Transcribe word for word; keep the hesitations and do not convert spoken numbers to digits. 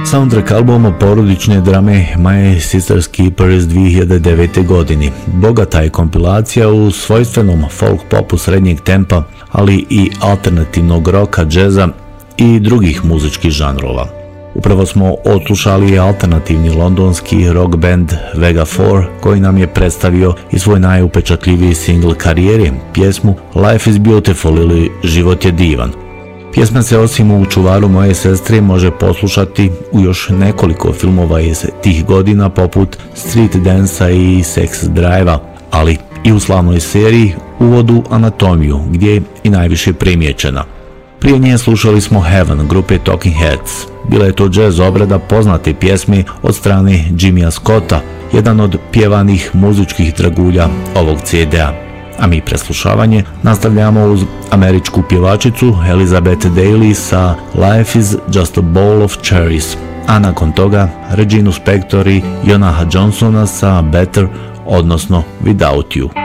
Soundtrack albuma porodične drame My Sister's Keeper iz dvije hiljade devete. godini. Bogata je kompilacija u svojstvenom folk popu srednjeg tempa, ali i alternativnog roka, džeza i drugih muzičkih žanrova. Upravo smo odslušali alternativni londonski rock band Vega četiri, koji nam je predstavio i svoj najupečatljiviji singl karijere, pjesmu Life is Beautiful ili Život je divan. Pjesma se osim u Čuvaru moje sestre može poslušati u još nekoliko filmova iz tih godina poput Street Dansa i Sex Drive-a, ali i u slavnoj seriji Uvodu anatomiju, gdje je i najviše primijećena. Prije nje slušali smo Heaven grupe Talking Heads. Bila je to jazz obrada poznate pjesme od strane Jimmya Scotta, jedan od pjevanih muzičkih dragulja ovog ce de a. A mi preslušavanje nastavljamo uz američku pjevačicu Elizabeth Daly sa Life is just a bowl of cherries, a nakon toga Reginu Spektor i Jonaha Johnsona sa Better, odnosno Without You.